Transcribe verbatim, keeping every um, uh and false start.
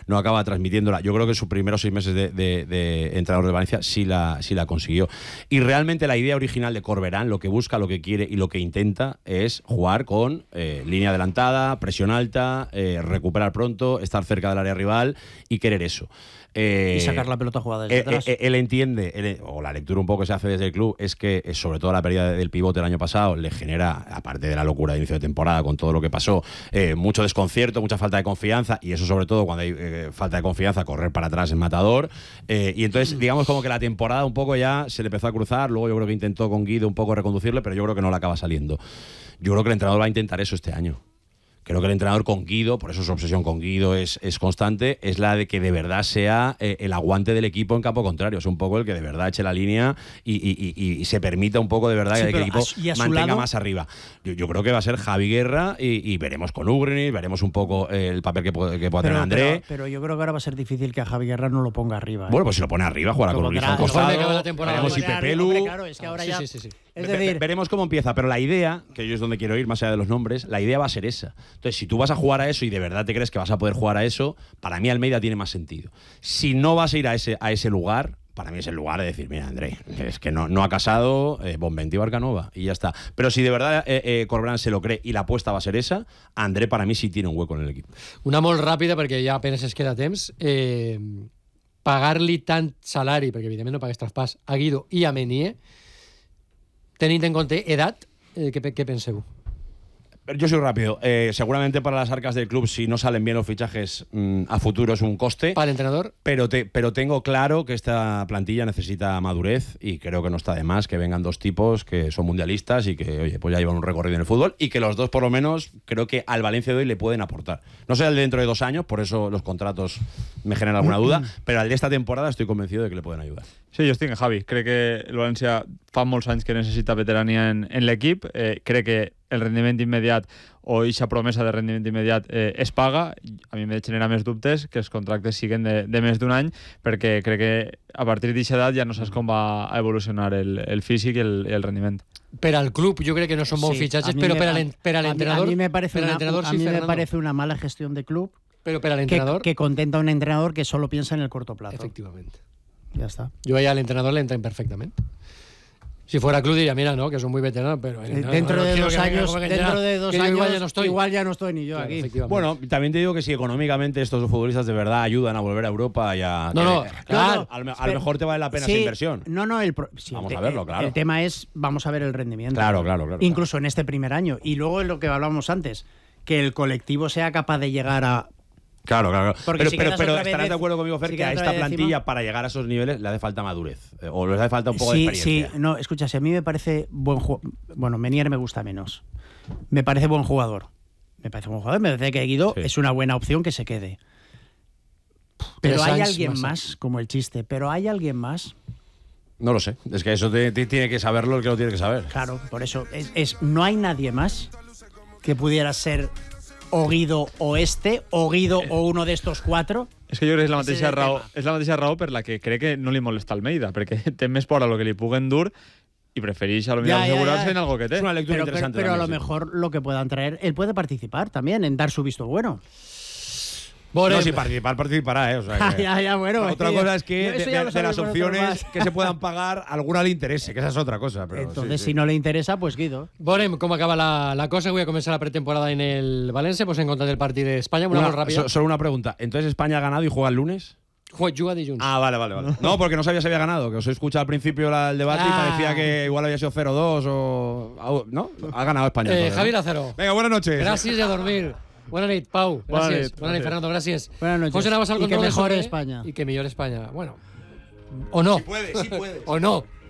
no acaba transmitiéndola. Yo creo que sus primeros seis meses de, de, de entrenador de Valencia sí la, sí la consiguió. Y realmente la idea original de Corberán, lo que busca, lo que quiere y lo que intenta es jugar con eh, línea adelantada, presión alta, eh, recuperar pronto, estar cerca del área rival y querer eso. Eh, y sacar la pelota jugada desde eh, atrás. Eh, él entiende, él, o la lectura un poco que se hace desde el club, es que eh, sobre todo la pérdida del pivote el año pasado le genera, aparte de la locura de inicio de temporada con todo lo que pasó, eh, mucho desconcierto, mucha falta de confianza, y eso sobre todo cuando hay eh, falta de confianza, correr para atrás es matador. Eh, y entonces, digamos como que la temporada un poco ya se le empezó a cruzar, luego yo creo que intentó con Guido un poco reconducirle, pero yo creo que no le acaba saliendo. Yo creo que el entrenador va a intentar eso este año. Creo que el entrenador con Guido, por eso su obsesión con Guido es, es constante, es la de que de verdad sea eh, el aguante del equipo en campo contrario. Es un poco el que de verdad eche la línea y, y, y, y se permita un poco de verdad sí, que el equipo a, mantenga lado... más arriba. Yo, yo creo que va a ser Javi Guerra y, y veremos con Ugrini, veremos un poco eh, el papel que puede, que pueda tener André. Pero, pero yo creo que ahora va a ser difícil que a Javi Guerra no lo ponga arriba. ¿eh? Bueno, pues si lo pone arriba, jugará con Ulises al costado. Veremos si Pepelu. Claro, es que ahora sí, ya... sí, sí, sí. Es decir, veremos cómo empieza, pero la idea, que yo es donde quiero ir, más allá de los nombres, la idea va a ser esa. Entonces, si tú vas a jugar a eso y de verdad te crees que vas a poder jugar a eso, para mí Almeida tiene más sentido. Si no vas a ir a ese, a ese lugar, para mí es el lugar de decir, mira, André, es que no, no ha casado, eh, Bonventi y Barcanova, y ya está. Pero si de verdad eh, eh, Corberán se lo cree y la apuesta va a ser esa, André para mí sí tiene un hueco en el equipo. Una molt ràpida, perquè ja apenas es queda temps. Eh, pagar-li tant salari, perquè evidentment no pagues traspàs, a Guido i a Menier, tenint en compte edat, eh, què, què penseu? Yo soy rápido. Eh, seguramente para las arcas del club, si no salen bien los fichajes mmm, a futuro, es un coste. ¿Para el entrenador? Pero, te, pero tengo claro que esta plantilla necesita madurez y creo que no está de más que vengan dos tipos que son mundialistas y que, oye, pues ya llevan un recorrido en el fútbol y que los dos, por lo menos, creo que al Valencia de hoy le pueden aportar. No sé el de dentro de dos años, por eso los contratos me generan alguna duda, pero al de esta temporada estoy convencido de que le pueden ayudar. Sí, jo estic en Javi. Crec que el València fa molts anys que necessita veterania en, en l'equip. Eh, crec que el rendiment immediat o eixa promesa de rendiment immediat eh, es paga. A mi me genera més dubtes que els contractes siguen de, de més d'un any, perquè crec que a partir d'aquesta edat ja no saps com va a evolucionar el, el físic i el, el rendiment. Per al club yo creo que no son bons sí, fitxatges, però per, al, per al entrenador... A mí me parece, una, entrenador, a sí, mí me Fernando. parece una mala gestión de club. Pero para el entrenador... Que, que contenta a un entrenador que solo piensa en el corto plazo. Efectivamente. Ya está. Yo ahí al entrenador le entra imperfectamente. Si fuera club diría, mira, no, que son muy veteranos, pero... Dentro de dos años, dentro de dos años, igual ya no estoy. Igual ya no estoy ni yo claro, aquí. Bueno, también te digo que si económicamente estos futbolistas de verdad ayudan a volver a Europa y a... No, no, claro. A, a, a lo mejor te vale la pena sí, esa inversión. No, no, el pro, sí, vamos el, a verlo, claro. El tema es, vamos a ver el rendimiento. Claro, claro, claro. Incluso claro. en este primer año. Y luego en lo que hablábamos antes, que el colectivo sea capaz de llegar a... Claro, claro, claro. Porque Pero, si pero, pero vez, estarás de acuerdo conmigo, Fer, si que a esta plantilla, encima, para llegar a esos niveles, le hace falta madurez. Eh, o les hace falta un poco sí, de experiencia. Sí, no, escucha, si a mí me parece buen jugador. Bueno, Menier me gusta menos. Me parece buen jugador. Me parece buen jugador. Me parece que Guido sí. es una buena opción que se quede. Pero hay alguien más, más, como el chiste, pero hay alguien más. No lo sé. Es que eso te, te, tiene que saberlo el que lo tiene que saber. Claro, por eso. Es, es, no hay nadie más que pudiera ser o Guido o este, o Guido eh. o uno de estos cuatro. És que jo crec que és la mateixa raó, és la mateixa raó per la que crec que no li molesta Almeida, perquè té més por a lo que li puguen dur y preferís a lo mejor asegurarse en algo que te. Es una lectura pero, interesante. Pero, pero también, a lo mejor sí. lo que puedan traer, él puede participar también en dar su visto bueno. Bueno, no, si participar, participará, ¿eh? O sea, que ya, ya, bueno. Otra tío, cosa es que de, de, de las opciones que se puedan pagar, alguna le interese, que esa es otra cosa. Pero entonces, sí, si sí. no le interesa, pues Guido. Veurem com acaba la, la cosa. Voy a comenzar la pretemporada en el Valencia, pues en contra del partido de España. Una, una una rápida. So, solo una pregunta. ¿Entonces España ha ganado y juega el lunes? Juga dilluns. Ah, vale, vale, vale. No, porque no sabía si había ganado, que os he escuchado al principio la, el debate ah. y parecía que igual había sido cero dos o... ¿No? Ha ganado España. Eh, entonces, Javi ¿no? Lázaro. Venga, buenas noches. Gracias y a dormir. Buenas noches, Pau. Gracias. Buenas noches, Buenas noches, Fernando. Gracias. Buenas noches. José Navas al y que control mejore de España. Y que mejor España. Bueno. O no. Si puede, si puede. O no.